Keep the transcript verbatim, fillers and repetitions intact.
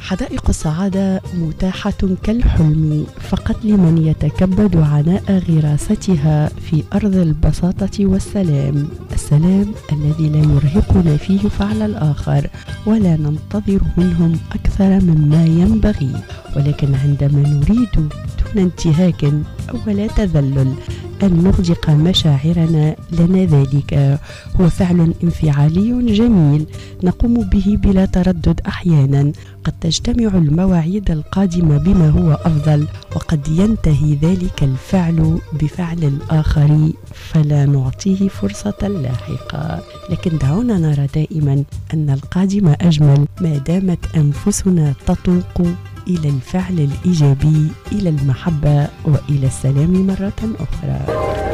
حدائق السعادة متاحة كالحلم فقط لمن يتكبد عناء غراستها في أرض البساطة والسلام، السلام الذي لا يرهقنا فيه فعل الآخر ولا ننتظر منهم أكثر مما ينبغي، ولكن عندما نريد دون انتهاك ولا تذلل أن نغدق مشاعرنا لنا ذلك هو فعل انفعالي جميل نقوم به بلا تردد. أحيانا قد تجتمع المواعيد القادمة بما هو أفضل، وقد ينتهي ذلك الفعل بفعل الآخر فلا نعطيه فرصة لاحقة، لكن دعونا نرى دائما أن القادم أجمل ما دامت أنفسنا تطوق إلى الفعل الإيجابي، إلى المحبة وإلى السلام مرة أخرى.